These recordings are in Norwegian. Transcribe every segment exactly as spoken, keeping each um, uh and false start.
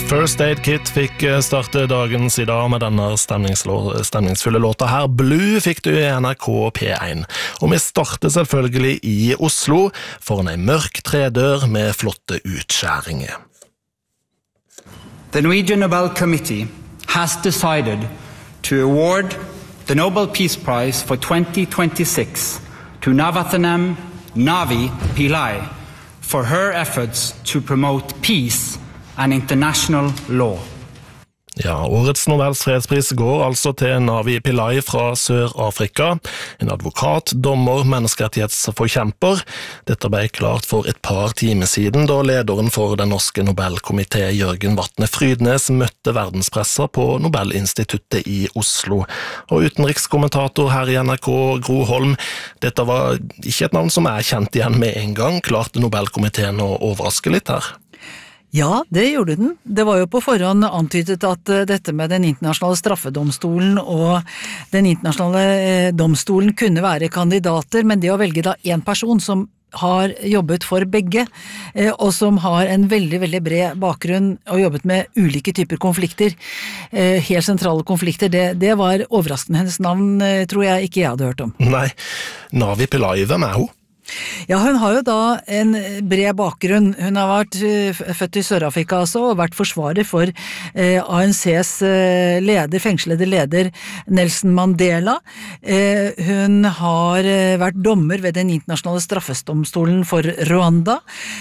First Aid Kit fikk starte dagens i dag med denne stemningsfulle låta her. Blue fikk du i N R K P one. Og vi starter selvfølgelig i Oslo foran en mørk tredør med flotte utskjæringer. The Norwegian Nobel Committee has decided to award the Nobel Peace Prize for twenty twenty-six to Navathanem Navi Pillai for her efforts to promote peace and international law. Ja, årets Nobels fredspris går altså til Navi Pillai fra Sør-Afrika, en advokat, dommer, menneskerettighetsforkjemper. Dette ble klart for et par timer siden, da lederen for den norske Nobelkomité Jørgen Vatne Frydnes møtte verdenspresser på Nobelinstituttet i Oslo. Og utenrikskommentator her i N R K, Gro Holm, dette var ikke et navn som er kjent igjen med en gang. Klarte Nobelkomiteen å overraske litt her? Ja, det gjorde den. Det var jo på forhånd antydet at dette med den internasjonale straffedomstolen og den internasjonale domstolen kunne være kandidater, men det å velge da en person som har jobbet for begge, og som har en veldig, veldig bred bakgrunn og jobbet med ulike typer konflikter, helt sentrale konflikter, det, det var overraskende. Hennes navn tror jeg ikke jeg hadde hørt om. Nei, Navi Pillai, hvem er hun? Ja, hun har jo da en bred bakgrunn. Hun har vært født i Sør-Afrika altså, og vært forsvarer for eh, A N C's eh, leder, fengslede leder Nelson Mandela. Eh, hun har eh, vært dommer ved den internasjonale straffedomstolen for Rwanda.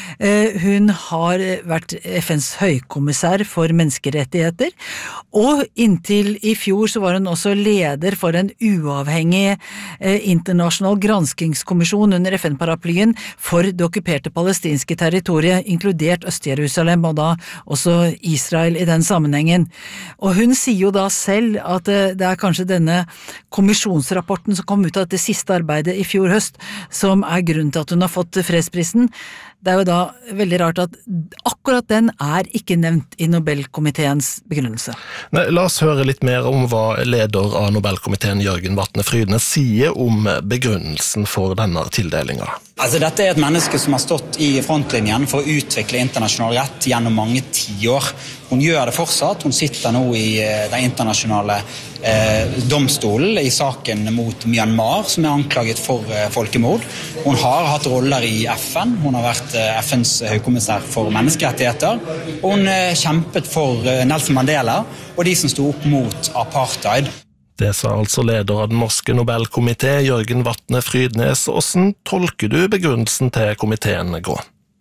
Eh, hun har vært F N's høykommissær for menneskerettigheter, og inntil i fjor så var hun også leder for en uavhengig eh, internasjonal granskingskommisjon under F N paraplyen for det okkuperte palestinske territoriet, inkludert Øst-Jerusalem og da også Israel i den sammenhengen. Og hun sier jo da selv at det er kanskje denne kommisjonsrapporten som kom ut av det siste arbeidet i fjor høst, som er grunnen til at hun har fått fredsprisen. Det er jo da veldig rart at akkurat den er ikke nevnt i Nobelkomiteens begrunnelse. Nei, la oss høre litt mer om hva leder av Nobelkomiteen Jørgen Vatne Frydnes sier om begrunnelsen for denne tildelingen. Altså, dette er et menneske som har stått i frontlinjen for å utvikle internasjonal rett gjennom mange tiår. Hun gjør det fortsatt. Hun sitter nå i den internasjonale eh, domstolen i saken mot Myanmar, som er anklaget for eh, folkemord. Hun har hatt roller i F N. Hun har vært eh, F N's høykommissær for menneskerettigheter. Og hun eh, kjempet for eh, Nelson Mandela og de som sto opp mot apartheid. Det sa altså leder av den norske Nobelkomité, Jørgen Vatne Frydnes. Hvordan tolker du begrunnelsen til komiteen gå?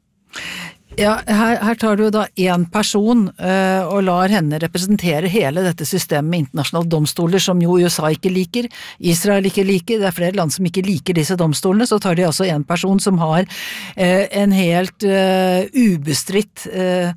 Ja, her, her tar du da en person uh, og lar henne representere hele dette systemet med internasjonale domstoler som jo U S A ikke liker, Israel ikke liker, det er flere land som ikke liker disse domstolene, så tar de altså en person som har uh, en helt uh, ubestridt uh,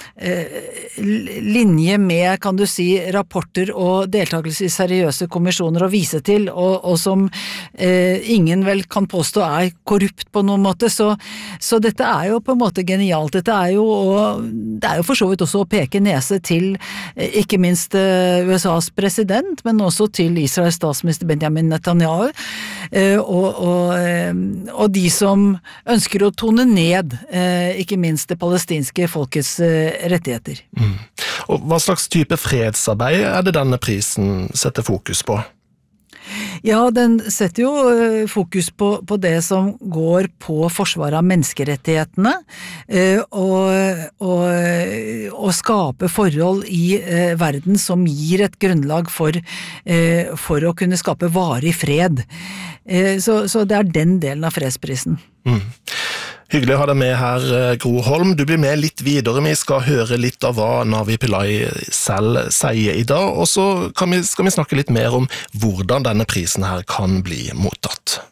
linje med, kan du si, rapporter og deltakelse i seriøse kommisjoner å vise til, og, og som eh, ingen vel kan påstå er korrupt på noen måte, så, så dette er jo på en måte genialt. Dette er jo, og, det er jo for så vidt også å peke nese til eh, ikke minst eh, U S A's president, men også til Israels statsminister Benjamin Netanyahu, eh, og, og, eh, og de som ønsker å tone ned eh, ikke minst det palestinske folkets eh, rettigheter. Mm. Og hva slags type fredsarbeid er det denne prisen setter fokus på? Ja, den setter jo fokus på, på det som går på forsvar av menneskerettighetene, og, og, og skape forhold i eh, verden som gir et grunnlag for, eh, for å kunne skape varig fred. Eh, så, så det er den delen av fredsprisen. Mm. Hyggelig å ha deg med her, Gro Holm. Du blir med litt videre. Vi skal høre litt av hva Navi Pillai selv sier i dag, og så kan vi, skal vi snakke litt mer om hvordan denne prisen her kan bli mottatt.